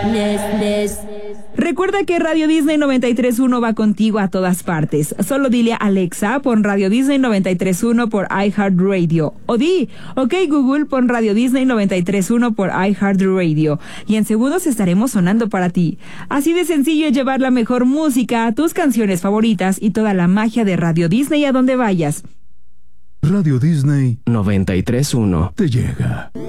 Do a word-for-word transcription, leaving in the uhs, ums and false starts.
Recuerda que Radio Disney noventa y tres punto uno va contigo a todas partes. Solo dile a Alexa, pon Radio Disney noventa y tres punto uno por iHeartRadio. O di, ok Google, pon Radio Disney noventa y tres punto uno por iHeartRadio. Y en segundos estaremos sonando para ti. Así de sencillo es llevar la mejor música, tus canciones favoritas y toda la magia de Radio Disney a donde vayas. Radio Disney noventa y tres punto uno te llega.